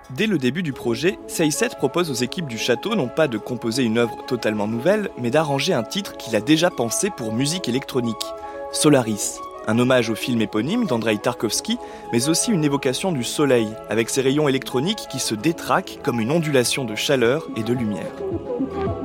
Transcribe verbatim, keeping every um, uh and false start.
Dès le début du projet, Seyset propose aux équipes du château non pas de composer une œuvre totalement nouvelle, mais d'arranger un titre qu'il a déjà pensé pour musique électronique, Solaris, un hommage au film éponyme d'Andrei Tarkovsky, mais aussi une évocation du soleil, avec ses rayons électroniques qui se détraquent comme une ondulation de chaleur et de lumière.